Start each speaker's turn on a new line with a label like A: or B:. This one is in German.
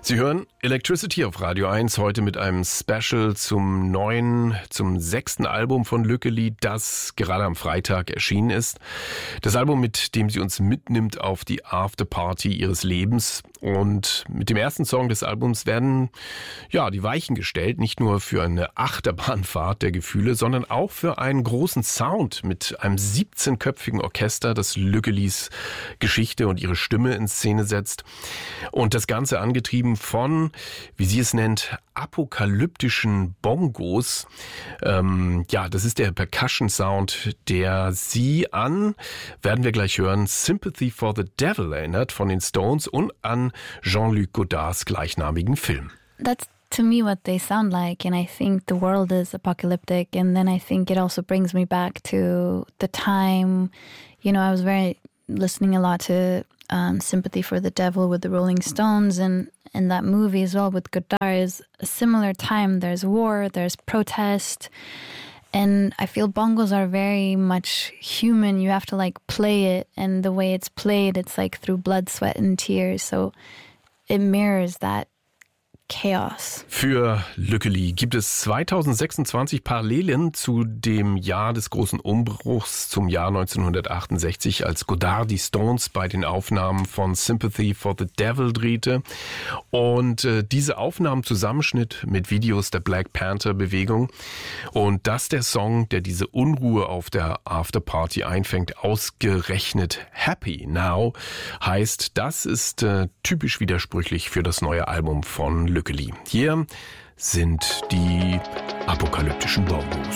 A: Sie hören Electricity auf Radio 1, heute mit einem Special zum 6. Album von Lückeli, das gerade am Freitag erschienen ist. Das Album, mit dem sie uns mitnimmt auf die Afterparty ihres Lebens. Und mit dem ersten Song des Albums werden die Weichen gestellt, nicht nur für eine Achterbahnfahrt der Gefühle, sondern auch für einen großen Sound mit einem 17-köpfigen Orchester, das Lückelis Geschichte und ihre Stimme in Szene setzt. Und das Ganze angetrieben von, wie sie es nennt, apokalyptischen Bongos. Das ist der Percussion-Sound, der sie an, werden wir gleich hören, Sympathy for the Devil erinnert von den Stones und an Jean-Luc Godards gleichnamigen Film.
B: That's to me what they sound like, and I think the world is apocalyptic, and then I think it also brings me back to the time, I was listening a lot to Sympathy for the Devil with the Rolling Stones, and that movie as well with Godard is a similar time. There's war, there's protest, and I feel bongos are very much human. You have to play it, and the way it's played, it's through blood, sweat and tears, so it mirrors that Chaos.
A: Für Lückeli gibt es 2026 Parallelen zu dem Jahr des großen Umbruchs, zum Jahr 1968, als Godard die Stones bei den Aufnahmen von Sympathy for the Devil drehte. Und diese Aufnahmen Zusammenschnitt mit Videos der Black Panther-Bewegung. Und dass der Song, der diese Unruhe auf der Afterparty einfängt, ausgerechnet Happy Now heißt, das ist typisch widersprüchlich für das neue Album von Lückeli. Hier sind die apokalyptischen Bongos.